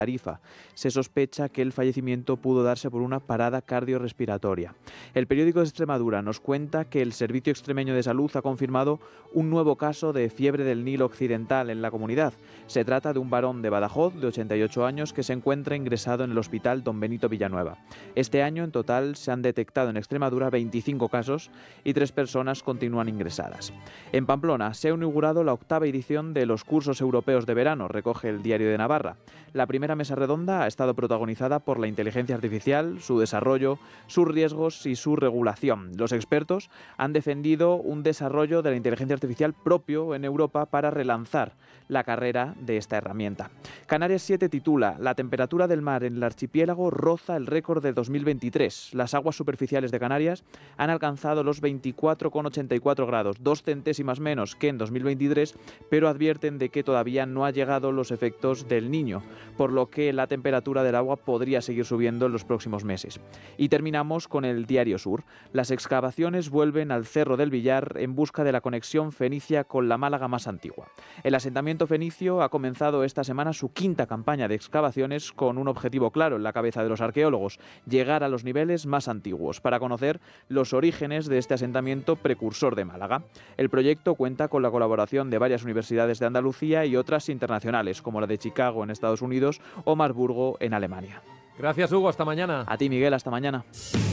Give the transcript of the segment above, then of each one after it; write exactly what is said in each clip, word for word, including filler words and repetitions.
Tarifa. Se sospecha que el fallecimiento pudo darse por una parada cardiorrespiratoria. El periódico de Extremadura nos cuenta que el Servicio Extremeño de Salud ha confirmado un nuevo caso de fiebre del Nilo Occidental en la comunidad. Se trata de un varón de Badajoz de ochenta y ocho años que se encuentra ingresado en el Hospital Don Benito Villanueva. Este año en total se han detectado en Extremadura veinticinco casos y tres personas continúan ingresadas. En Pamplona se ha inaugurado la octava edición de los cursos europeos de verano, recoge el Diario de Navarra. La primera mesa redonda ha estado protagonizada por la inteligencia artificial, su desarrollo, sus riesgos y su regulación. Los expertos han defendido un desarrollo de la inteligencia artificial propio en Europa para relanzar la carrera de esta herramienta. Canarias siete titula: la temperatura del mar en el archipiélago roza el récord de dos mil veintitrés. Las aguas superficiales de Canarias han alcanzado los veinticuatro coma ochenta y cuatro grados, dos centésimas menos que en dos mil veintitrés, pero advierten de que todavía no ha llegado los efectos del Niño, por lo que la temperatura del agua podría seguir subiendo en los próximos meses. Y terminamos con el Diario Sur. Las excavaciones vuelven al Cerro del Villar en busca de la conexión fenicia con la Málaga más antigua. El asentamiento fenicio ha comenzado esta semana su quinta campaña de excavaciones con un objetivo claro en la cabeza de los arqueólogos: llegar a los niveles más antiguos para conocer los orígenes de este asentamiento precursor de Málaga. El proyecto cuenta con la colaboración de varias universidades de Andalucía y otras internacionales, como la de Chicago en Estados Unidos o Marburgo en Alemania. Gracias, Hugo. Hasta mañana. A ti, Miguel. Hasta mañana.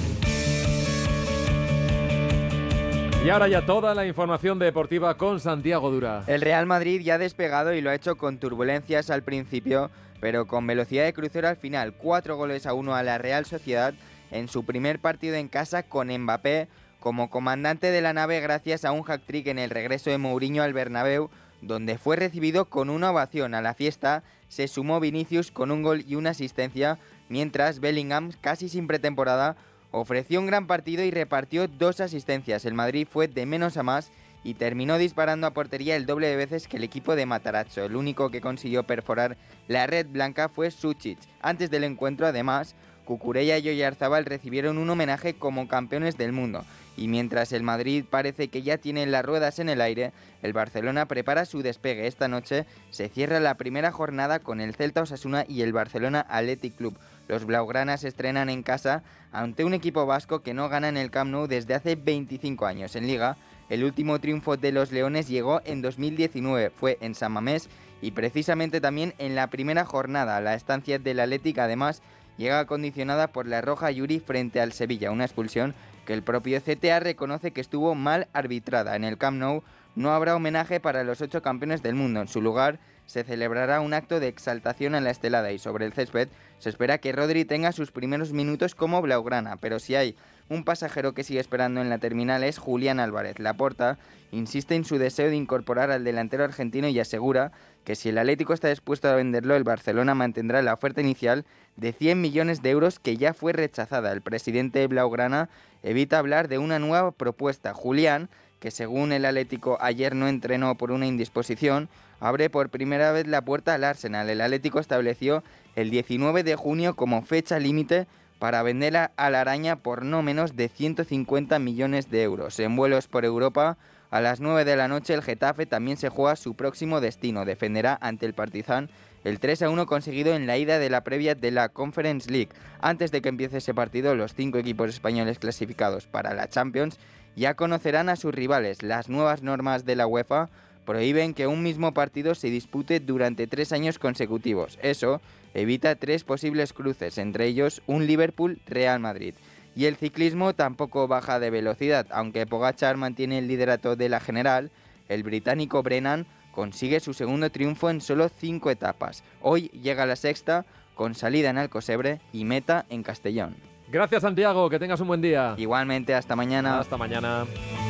Y ahora ya toda la información deportiva con Santiago Dura. El Real Madrid ya ha despegado y lo ha hecho con turbulencias al principio, pero con velocidad de crucero al final. Cuatro goles a uno a la Real Sociedad en su primer partido en casa, con Mbappé como comandante de la nave gracias a un hat-trick en el regreso de Mourinho al Bernabéu, donde fue recibido con una ovación. A la fiesta se sumó Vinicius con un gol y una asistencia, mientras Bellingham, casi sin pretemporada, ofreció un gran partido y repartió dos asistencias. El Madrid fue de menos a más y terminó disparando a portería el doble de veces que el equipo de Matarazzo. El único que consiguió perforar la red blanca fue Suchich. Antes del encuentro, además, Cucurella y Oyarzabal recibieron un homenaje como campeones del mundo. Y mientras el Madrid parece que ya tiene las ruedas en el aire, el Barcelona prepara su despegue. Esta noche se cierra la primera jornada con el Celta Osasuna y el Barcelona Athletic Club. Los blaugranas estrenan en casa ante un equipo vasco que no gana en el Camp Nou desde hace veinticinco años. En Liga, el último triunfo de los Leones llegó en dos mil diecinueve, fue en San Mamés y precisamente también en la primera jornada. La estancia del Athletic, además, llega condicionada por la roja Yuri frente al Sevilla, una expulsión que el propio C T A reconoce que estuvo mal arbitrada. En el Camp Nou no habrá homenaje para los ocho campeones del mundo. En su lugar se celebrará un acto de exaltación a la estelada y sobre el césped se espera que Rodri tenga sus primeros minutos como blaugrana, pero si hay un pasajero que sigue esperando en la terminal es Julián Álvarez. Laporta insiste en su deseo de incorporar al delantero argentino y asegura que si el Atlético está dispuesto a venderlo, el Barcelona mantendrá la oferta inicial de cien millones de euros que ya fue rechazada. El presidente blaugrana evita hablar de una nueva propuesta. Julián, que según el Atlético ayer no entrenó por una indisposición, abre por primera vez la puerta al Arsenal. El Atlético estableció el diecinueve de junio como fecha límite para vender a la araña por no menos de ciento cincuenta millones de euros. En vuelos por Europa, a las nueve de la noche, el Getafe también se juega su próximo destino. Defenderá ante el Partizan el tres a uno conseguido en la ida de la previa de la Conference League. Antes de que empiece ese partido, los cinco equipos españoles clasificados para la Champions ya conocerán a sus rivales. Las nuevas normas de la UEFA prohíben que un mismo partido se dispute durante tres años consecutivos. Eso evita tres posibles cruces, entre ellos un Liverpool-Real Madrid. Y el ciclismo tampoco baja de velocidad. Aunque Pogačar mantiene el liderato de la general, el británico Brennan consigue su segundo triunfo en solo cinco etapas. Hoy llega la sexta, con salida en Alcosebre y meta en Castellón. Gracias, Santiago, que tengas un buen día. Igualmente, hasta mañana. Hasta mañana.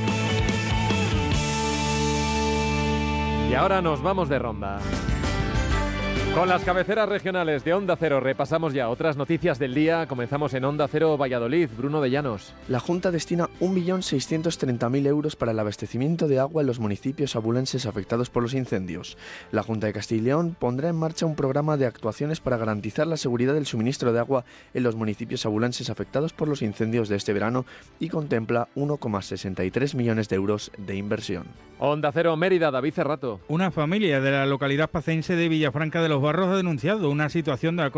Y ahora nos vamos de ronda. Con las cabeceras regionales de Onda Cero repasamos ya otras noticias del día. Comenzamos en Onda Cero Valladolid. Bruno de Llanos. La Junta destina un millón seiscientos treinta mil euros para el abastecimiento de agua en los municipios abulenses afectados por los incendios. La Junta de Castilla y León pondrá en marcha un programa de actuaciones para garantizar la seguridad del suministro de agua en los municipios abulenses afectados por los incendios de este verano y contempla uno coma sesenta y tres millones de euros de inversión. Onda Cero Mérida, David Cerrato. Una familia de la localidad pacense de Villafranca de los Barros ha denunciado una situación de